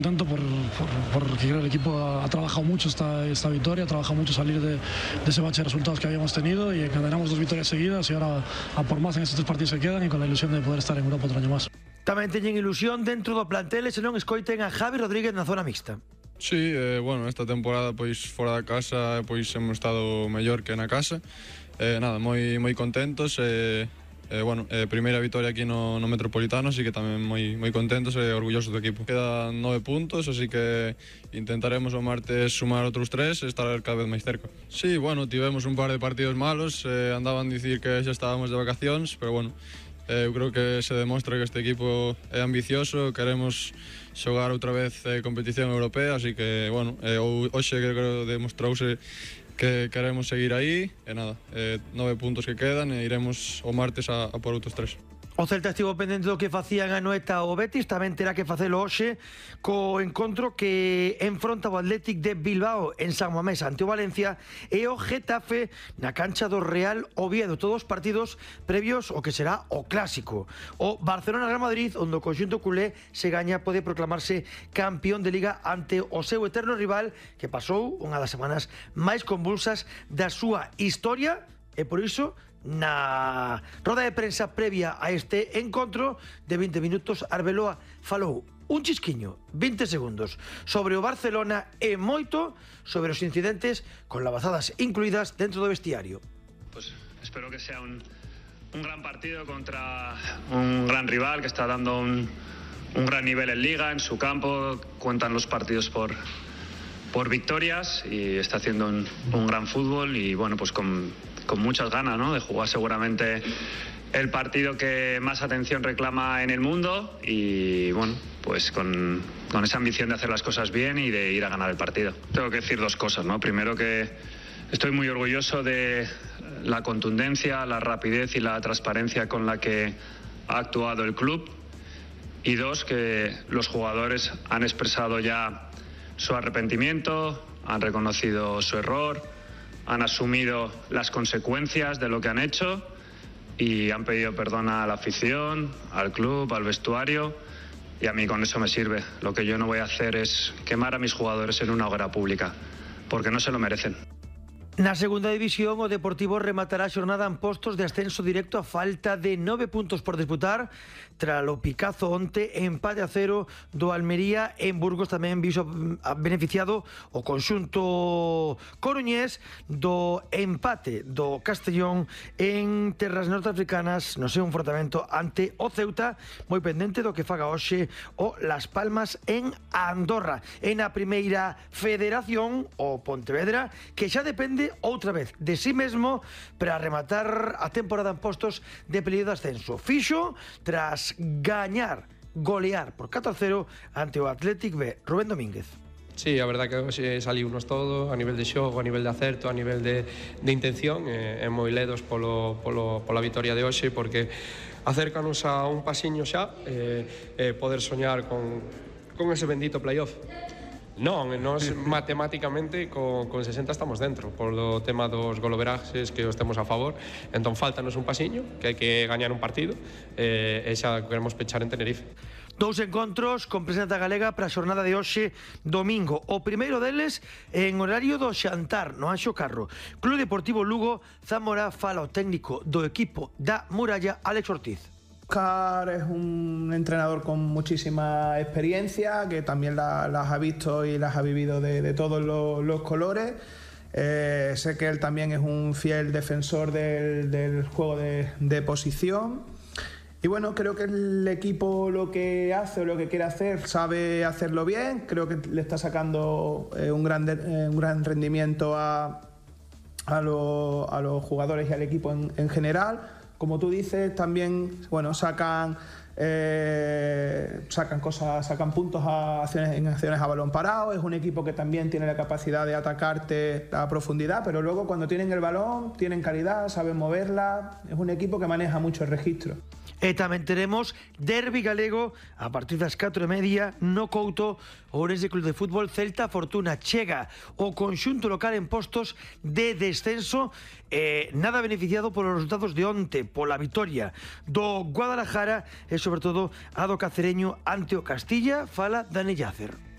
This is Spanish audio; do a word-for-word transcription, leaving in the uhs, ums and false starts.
Tanto por, por, porque creo que el equipo ha, ha trabajado mucho esta, esta victoria, ha trabajado mucho salir de, de ese bache de resultados que habíamos tenido y encadenamos dos victorias seguidas y ahora a por más en estos tres partidos que quedan y con la ilusión de poder estar en Europa otro año más. Tamén teñen ilusión dentro do plantel e se non escoiten a Javi Rodríguez na zona mixta. Sí, eh, bueno, esta temporada pois fora da casa pois hemos estado mellor que na casa. Eh, nada, moi moi contentos e eh, bueno, eh, primeira vitoria aquí no, no Metropolitano, así que tamén moi moi contentos e orgullosos do equipo. Quedan nove puntos, así que intentaremos o martes sumar outros tres e estar cada vez máis cerca. Sí, bueno, tivemos un par de partidos malos, eh, andaban a dicir que xa estábamos de vacacións, pero bueno, eh, eu creo que se demostra que este equipo é ambicioso, queremos xogar outra vez eh, competición europea, así que, bueno, eh, hoxe creo que demostrouse que queremos seguir aí, e nada, eh, nove puntos que quedan e iremos o martes a, a por outros tres. O Celta estivo pendente do que facían a Noeta o Betis, tamén terá que facelo hoxe co encontro que enfronta o Athletic de Bilbao en San Mamés ante o Valencia e o Getafe na cancha do Real Oviedo, todos partidos previos o que será o clásico. O Barcelona-Real Madrid, onde o conxunto culé se gaña pode proclamarse campeón de Liga ante o seu eterno rival que pasou unha das semanas máis convulsas da súa historia e por iso na roda de prensa previa a este encontro de vinte minutos Arbeloa falou un chisquiño, vinte segundos, sobre o Barcelona e moito sobre os incidentes con lavazadas incluídas dentro do vestiario. Pues espero que sea un, un gran partido contra un gran rival que está dando un, un gran nivel en Liga, en su campo, cuentan los partidos por, por victorias y está haciendo un, un gran fútbol y bueno, pues con con muchas ganas, ¿no?, de jugar seguramente el partido que más atención reclama en el mundo y bueno, pues con, con esa ambición de hacer las cosas bien y de ir a ganar el partido. Tengo que decir dos cosas, ¿no? Primero que estoy muy orgulloso de la contundencia, la rapidez y la transparencia con la que ha actuado el club y dos, que los jugadores han expresado ya su arrepentimiento, han reconocido su error, han asumido las consecuencias de lo que han hecho y han pedido perdón a la afición, al club, al vestuario y a mí con eso me sirve. Lo que yo no voy a hacer es quemar a mis jugadores en una hoguera pública, porque no se lo merecen. Na segunda división, o Deportivo rematará a xornada en postos de ascenso directo a falta de nove puntos por disputar tras o Picazo onte empate a cero do Almería en Burgos. Tamén viso beneficiado o conxunto coruñés do empate do Castellón en terras norteafricanas no seu enfrontamento ante o Ceuta, moi pendente do que faga hoxe o Las Palmas en Andorra. En a primeira federación, o Pontevedra, que xa depende outra vez de sí mesmo para rematar a temporada en postos de peligro de ascenso. Fixo tras gañar, golear por catro a cero ante o Athletic B. Rubén Domínguez. Sí, a verdad que hoxe saliunos todo a nivel de xogo, a nivel de acerto, a nivel de, de intención e, e moi ledos polo, polo, pola vitoria de hoxe porque acércanos a un pasiño xa e, e poder soñar con, con ese bendito playoff. Non, nos matemáticamente con, con sesenta estamos dentro polo tema dos goloveraxes que os temos a favor, entón faltanos un pasiño que hai que gañar un partido e, e xa queremos pechar en Tenerife. Dous encontros con presenza galega para a xornada de hoxe domingo. O primeiro deles en horario do xantar no Anxo Carro. Club Deportivo Lugo, Zamora fala o técnico do equipo da Muralla, Alex Ortiz. Oscar es un entrenador con muchísima experiencia, que también la, las ha visto y las ha vivido de, de todos los, los colores. Eh, sé que él también es un fiel defensor del, del juego de, de posición. Y bueno, creo que el equipo lo que hace o lo que quiere hacer sabe hacerlo bien. Creo que le está sacando eh, un, gran de, eh, un gran rendimiento a, a, lo, a los jugadores y al equipo en, en general. Como tú dices, también bueno, sacan, eh, sacan cosas, sacan puntos a acciones, en acciones a balón parado. Es un equipo que también tiene la capacidad de atacarte a profundidad, pero luego cuando tienen el balón, tienen calidad, saben moverla. Es un equipo que maneja mucho el registro. E tamén teremos derbi galego a partir das catro e media no Couto. O Ourense Club de Fútbol Celta Fortuna chega o conxunto local en postos de descenso, eh, nada beneficiado polos resultados de onte, pola vitoria do Guadalajara e sobre todo a do Cacereño ante o Castilla. Fala Dani Yacer.